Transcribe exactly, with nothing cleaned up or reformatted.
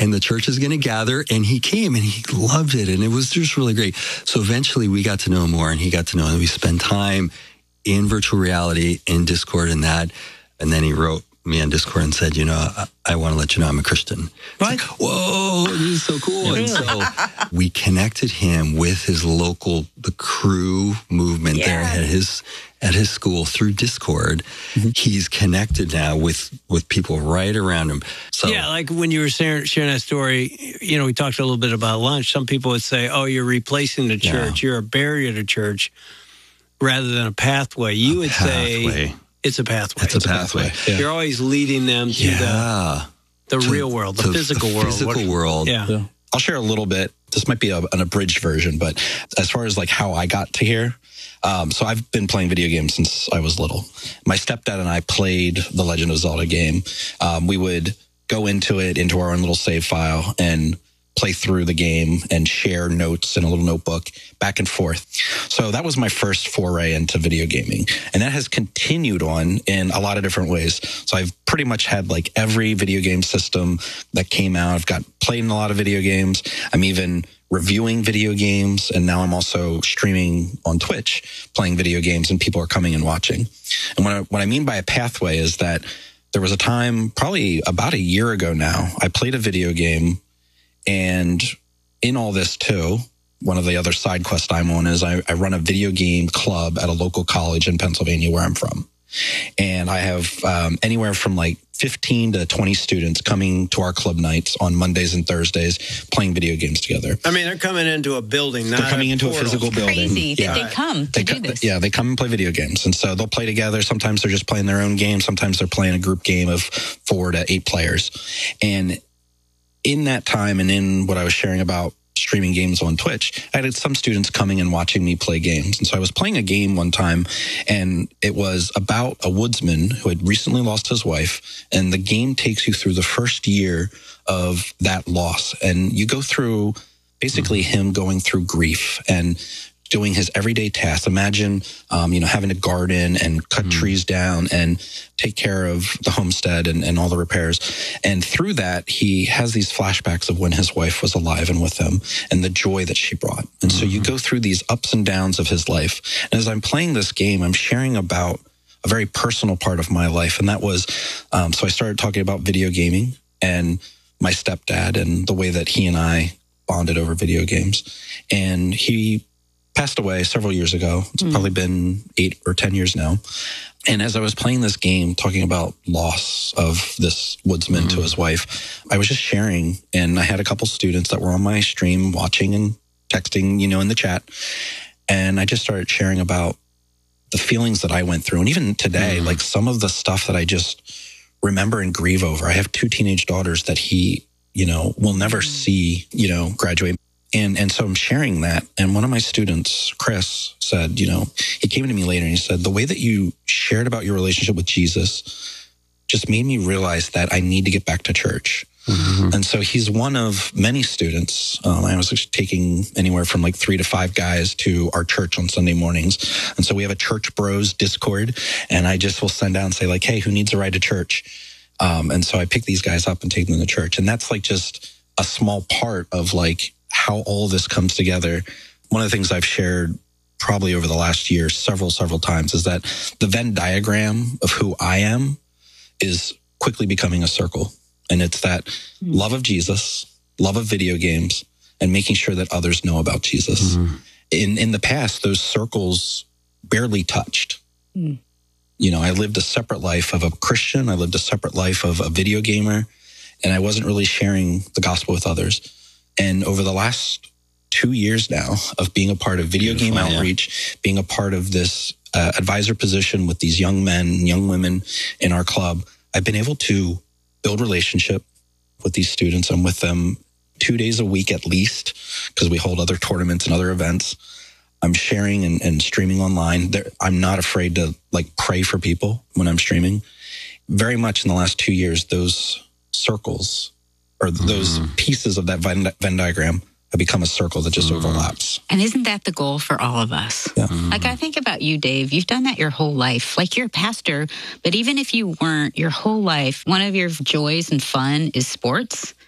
and the church is going to gather. And he came and he loved it. And it was just really great. So eventually we got to know him more and he got to know him. We spent time in virtual reality, in Discord and that. And then he wrote me on Discord and said, you know, I, I want to let you know I'm a Christian. What? Like, whoa, this is so cool. And so we connected him with his local, the Cru movement Yeah. there at his at his school through Discord. Mm-hmm. He's connected now with, with people right around him. So yeah, like when you were sharing, sharing that story, you know, we talked a little bit about lunch. Some people would say, oh, you're replacing the church. Yeah. You're a barrier to church rather than a pathway. You a would pathway. say it's a pathway. It's a pathway. Yeah. You're always leading them to yeah. the, the to, real world, the physical the world. physical what, world. Yeah. yeah. I'll share a little bit. This might be a, an abridged version, but as far as like how I got to here, um, so I've been playing video games since I was little. My stepdad and I played the Legend of Zelda game. Um, we would go into it, into our own little save file and play through the game and share notes in a little notebook back and forth. So that was my first foray into video gaming. And that has continued on in a lot of different ways. So I've pretty much had like every video game system that came out. I've got played in a lot of video games. I'm even reviewing video games. And now I'm also streaming on Twitch, playing video games, and people are coming and watching. And what I, what I mean by a pathway is that there was a time, probably about a year ago now, I played a video game. And in all this too, one of the other side quests I'm on is I, I run a video game club at a local college in Pennsylvania where I'm from. And I have um, anywhere from like fifteen to twenty students coming to our club nights on Mondays and Thursdays playing video games together. I mean, they're coming into a building, not They're coming a into portal. a physical building. Crazy that Yeah. they come to They do co- this. Yeah, they come and play video games. And so they'll play together. Sometimes they're just playing their own game. Sometimes they're playing a group game of four to eight players. And in that time and in what I was sharing about streaming games on Twitch, I had some students coming and watching me play games. And so I was playing a game one time, and it was about a woodsman who had recently lost his wife. And the game takes you through the first year of that loss. And you go through basically him going through grief and doing his everyday tasks. Imagine, um, you know, having to garden and cut mm. trees down and take care of the homestead and, and all the repairs. And through that, he has these flashbacks of when his wife was alive and with him and the joy that she brought. And mm-hmm. so you go through these ups and downs of his life. And as I'm playing this game, I'm sharing about a very personal part of my life. And that was, um, so I started talking about video gaming and my stepdad and the way that he and I bonded over video games. And he passed away several years ago. It's mm. probably been eight or ten years now. And as I was playing this game, talking about loss of this woodsman mm. to his wife, I was just sharing, and I had a couple students that were on my stream watching and texting, you know, in the chat. And I just started sharing about the feelings that I went through. And even today, mm. like some of the stuff that I just remember and grieve over. I have two teenage daughters that he, you know, will never see, you know, graduate. And and so I'm sharing that. And one of my students, Chris, said, you know, he came to me later and he said, the way that you shared about your relationship with Jesus just made me realize that I need to get back to church. Mm-hmm. And so he's one of many students. Um, I was taking anywhere from like three to five guys to our church on Sunday mornings. And so we have a Church Bros Discord. And I just will send out and say like, hey, who needs a ride to church? Um, and so I pick these guys up and take them to church. And that's like just a small part of like, how all this comes together. One of the things I've shared probably over the last year, several, several times, is that the Venn diagram of who I am is quickly becoming a circle. And it's that mm. love of Jesus, love of video games, and making sure that others know about Jesus. Mm. In in the past, those circles barely touched. Mm. You know, I lived a separate life of a Christian. I lived a separate life of a video gamer. And I wasn't really sharing the gospel with others. And over the last two years now of being a part of video Beautiful, game outreach, yeah. being a part of this uh, advisor position with these young men, young women in our club, I've been able to build relationship with these students. I'm with them two days a week at least because we hold other tournaments and other events. I'm sharing and, and streaming online. There, I'm not afraid to like pray for people when I'm streaming. Very much in the last two years, those circles or those mm. pieces of that Venn, Venn diagram have become a circle that just mm. overlaps. And isn't that the goal for all of us? Yeah. Mm. Like I think about you, Dave, you've done that your whole life. Like you're a pastor, but even if you weren't, your whole life, one of your joys and fun is sports.